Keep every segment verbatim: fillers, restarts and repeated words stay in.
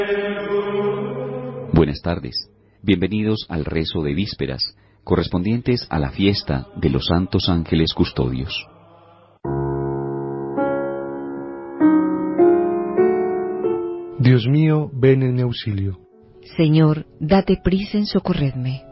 Buenas tardes. Bienvenidos al rezo de vísperas, correspondientes a la fiesta de los santos ángeles custodios. Dios mío, ven en mi auxilio. Señor, date prisa en socorrerme.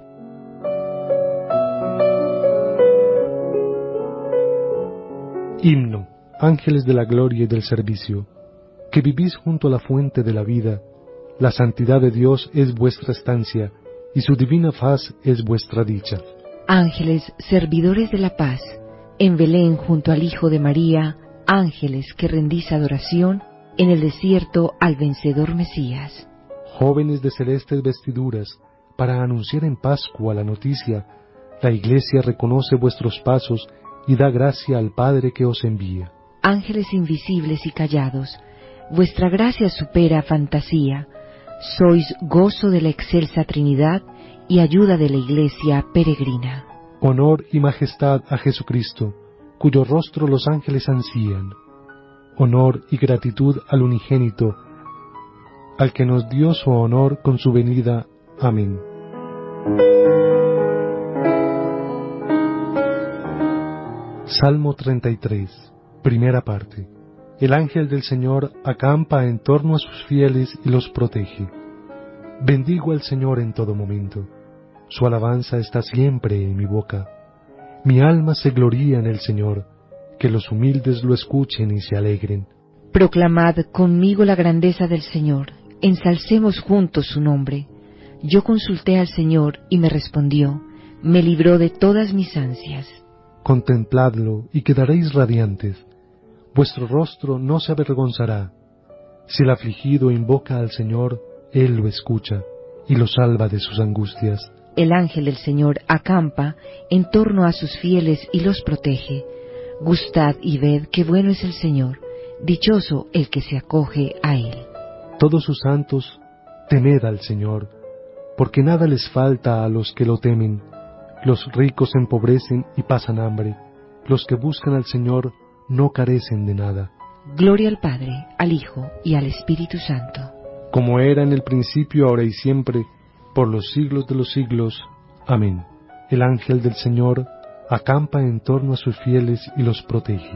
Himno, ángeles de la gloria y del servicio, que vivís junto a la fuente de la vida. La santidad de Dios es vuestra estancia, y su divina faz es vuestra dicha. Ángeles, servidores de la paz, en Belén junto al Hijo de María, ángeles que rendís adoración en el desierto al vencedor Mesías. Jóvenes de celestes vestiduras, para anunciar en Pascua la noticia, la Iglesia reconoce vuestros pasos y da gracia al Padre que os envía. Ángeles invisibles y callados, vuestra gracia supera fantasía. Sois gozo de la excelsa Trinidad y ayuda de la Iglesia peregrina. Honor y majestad a Jesucristo, cuyo rostro los ángeles ansían. Honor y gratitud al unigénito, al que nos dio su honor con su venida. Amén. Salmo treinta y tres, primera parte. El ángel del Señor acampa en torno a sus fieles y los protege. Bendigo al Señor en todo momento. Su alabanza está siempre en mi boca. Mi alma se gloría en el Señor. Que los humildes lo escuchen y se alegren. Proclamad conmigo la grandeza del Señor. Ensalcemos juntos su nombre. Yo consulté al Señor y me respondió. Me libró de todas mis ansias. Contempladlo y quedaréis radiantes. Vuestro rostro no se avergonzará. Si el afligido invoca al Señor, Él lo escucha y lo salva de sus angustias. El ángel del Señor acampa en torno a sus fieles y los protege. Gustad y ved qué bueno es el Señor, dichoso el que se acoge a Él. Todos sus santos, temed al Señor, porque nada les falta a los que lo temen. Los ricos se empobrecen y pasan hambre. Los que buscan al Señor no carecen de nada. Gloria al Padre, al Hijo y al Espíritu Santo. Como era en el principio, ahora y siempre, por los siglos de los siglos. Amén. El ángel del Señor acampa en torno a sus fieles y los protege.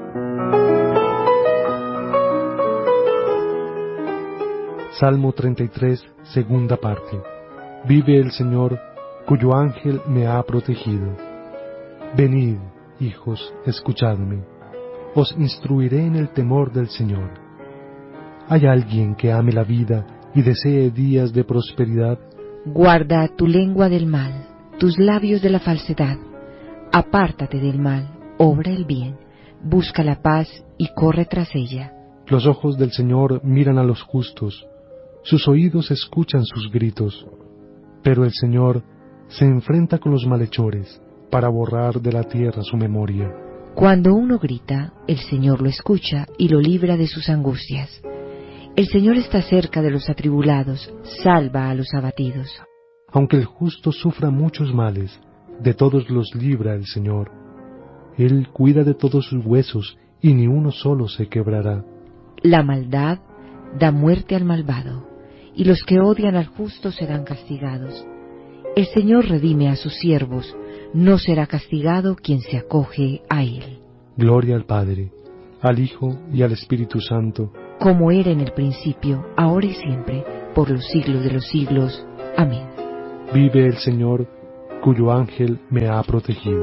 Salmo treinta y tres, segunda parte. Vive el Señor, cuyo ángel me ha protegido. Venid, hijos, escuchadme. Os instruiré en el temor del Señor. ¿Hay alguien que ame la vida y desee días de prosperidad? Guarda tu lengua del mal, tus labios de la falsedad. Apártate del mal, obra el bien, busca la paz y corre tras ella. Los ojos del Señor miran a los justos, sus oídos escuchan sus gritos. Pero el Señor se enfrenta con los malhechores para borrar de la tierra su memoria. Cuando uno grita, el Señor lo escucha y lo libra de sus angustias. El Señor está cerca de los atribulados, salva a los abatidos. Aunque el justo sufra muchos males, de todos los libra el Señor. Él cuida de todos sus huesos y ni uno solo se quebrará. La maldad da muerte al malvado, y los que odian al justo serán castigados. El Señor redime a sus siervos, no será castigado quien se acoge a Él. Gloria al Padre, al Hijo y al Espíritu Santo, como era en el principio, ahora y siempre, por los siglos de los siglos. Amén. Vive el Señor, cuyo ángel me ha protegido.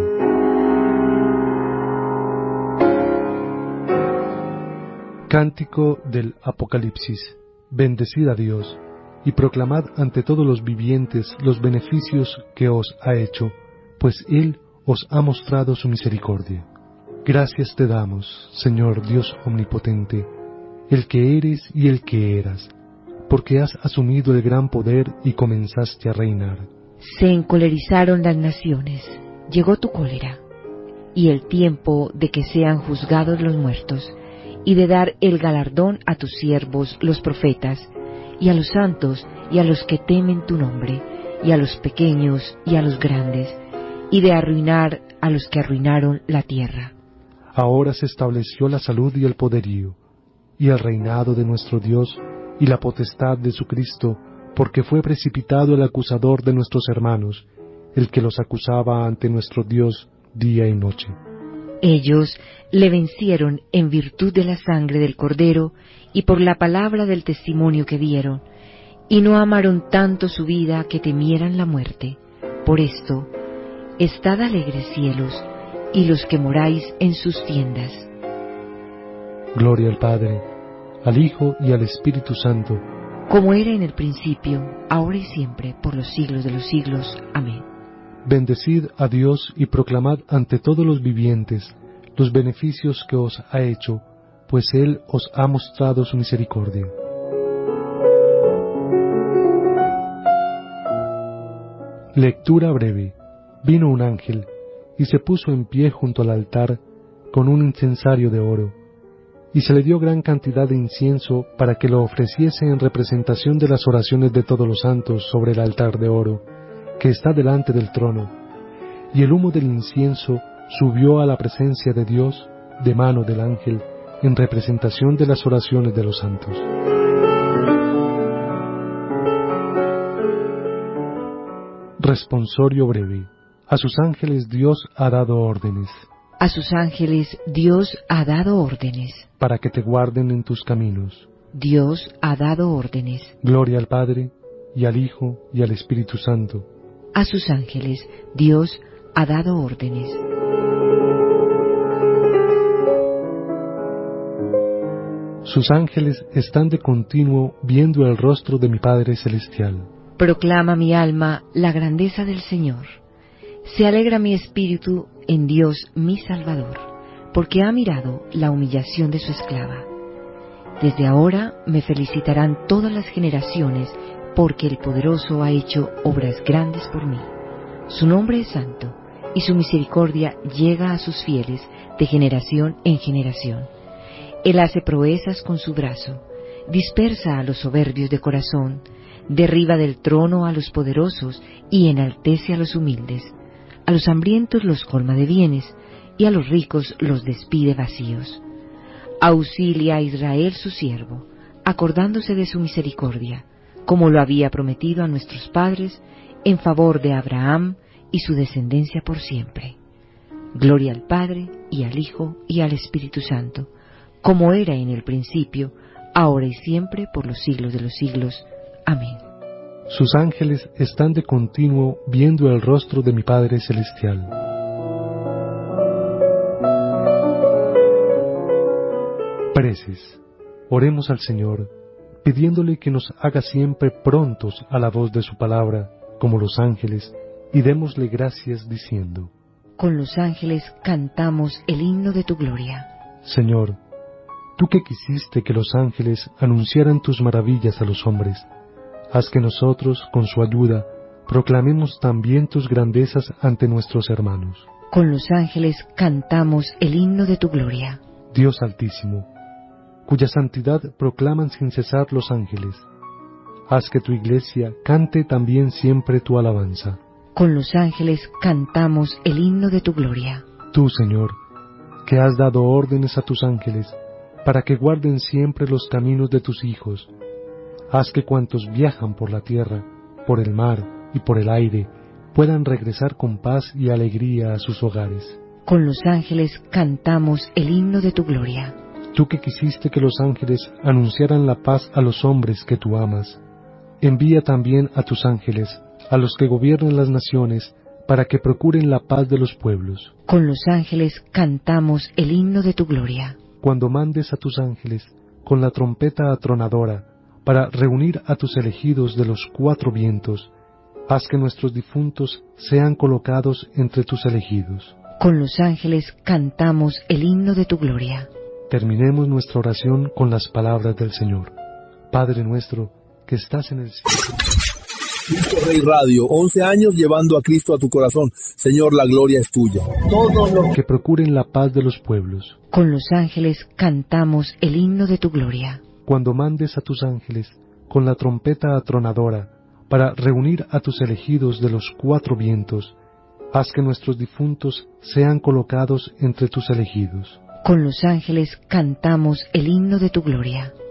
Cántico del Apocalipsis. Bendecid a Dios, y proclamad ante todos los vivientes los beneficios que os ha hecho, pues Él os ha mostrado su misericordia. Gracias te damos, Señor Dios omnipotente, el que eres y el que eras, porque has asumido el gran poder y comenzaste a reinar. Se encolerizaron las naciones, llegó tu cólera, y el tiempo de que sean juzgados los muertos, y de dar el galardón a tus siervos los profetas, y a los santos, y a los que temen tu nombre, y a los pequeños, y a los grandes, y de arruinar a los que arruinaron la tierra. Ahora se estableció la salud y el poderío, y el reinado de nuestro Dios y la potestad de su Cristo, porque fue precipitado el acusador de nuestros hermanos, el que los acusaba ante nuestro Dios día y noche. Ellos le vencieron en virtud de la sangre del Cordero y por la palabra del testimonio que dieron, y no amaron tanto su vida que temieran la muerte. Por esto, estad alegres cielos, y los que moráis en sus tiendas. Gloria al Padre, al Hijo y al Espíritu Santo, como era en el principio, ahora y siempre, por los siglos de los siglos. Amén. Bendecid a Dios y proclamad ante todos los vivientes los beneficios que os ha hecho, pues Él os ha mostrado su misericordia. Lectura breve. Vino un ángel, y se puso en pie junto al altar con un incensario de oro, y se le dio gran cantidad de incienso para que lo ofreciese en representación de las oraciones de todos los santos sobre el altar de oro, que está delante del trono, y el humo del incienso subió a la presencia de Dios de mano del ángel en representación de las oraciones de los santos. Responsorio breve. A sus ángeles Dios ha dado órdenes. A sus ángeles Dios ha dado órdenes. Para que te guarden en tus caminos. Dios ha dado órdenes. Gloria al Padre, y al Hijo, y al Espíritu Santo. A sus ángeles Dios ha dado órdenes. Sus ángeles están de continuo viendo el rostro de mi Padre Celestial. Proclama mi alma la grandeza del Señor. Se alegra mi espíritu en Dios mi Salvador, porque ha mirado la humillación de su esclava. Desde ahora me felicitarán todas las generaciones, porque el Poderoso ha hecho obras grandes por mí. Su nombre es santo, y su misericordia llega a sus fieles de generación en generación. Él hace proezas con su brazo, dispersa a los soberbios de corazón, derriba del trono a los poderosos y enaltece a los humildes. A los hambrientos los colma de bienes, y a los ricos los despide vacíos. Auxilia a Israel su siervo, acordándose de su misericordia, como lo había prometido a nuestros padres, en favor de Abraham y su descendencia por siempre. Gloria al Padre, y al Hijo, y al Espíritu Santo, como era en el principio, ahora y siempre, por los siglos de los siglos. Amén. Sus ángeles están de continuo viendo el rostro de mi Padre Celestial. Preces. Oremos al Señor, pidiéndole que nos haga siempre prontos a la voz de su palabra, como los ángeles, y démosle gracias diciendo: Con los ángeles cantamos el himno de tu gloria. Señor, tú que quisiste que los ángeles anunciaran tus maravillas a los hombres, haz que nosotros, con su ayuda, proclamemos también tus grandezas ante nuestros hermanos. Con los ángeles cantamos el himno de tu gloria. Dios Altísimo, cuya santidad proclaman sin cesar los ángeles, haz que tu iglesia cante también siempre tu alabanza. Con los ángeles cantamos el himno de tu gloria. Tú, Señor, que has dado órdenes a tus ángeles, para que guarden siempre los caminos de tus hijos, haz que cuantos viajan por la tierra, por el mar y por el aire, puedan regresar con paz y alegría a sus hogares. Con los ángeles cantamos el himno de tu gloria. Tú que quisiste que los ángeles anunciaran la paz a los hombres que tú amas, envía también a tus ángeles, a los que gobiernan las naciones, para que procuren la paz de los pueblos. Con los ángeles cantamos el himno de tu gloria. Cuando mandes a tus ángeles, con la trompeta atronadora, para reunir a tus elegidos de los cuatro vientos, haz que nuestros difuntos sean colocados entre tus elegidos. Con los ángeles cantamos el himno de tu gloria. Terminemos nuestra oración con las palabras del Señor. Padre nuestro, que estás en el cielo. Cristo Rey Radio, once años llevando a Cristo a tu corazón. Señor, la gloria es tuya. Todos los que procuren la paz de los pueblos. Con los ángeles cantamos el himno de tu gloria. Cuando mandes a tus ángeles, con la trompeta atronadora, para reunir a tus elegidos de los cuatro vientos, haz que nuestros difuntos sean colocados entre tus elegidos. Con los ángeles cantamos el himno de tu gloria.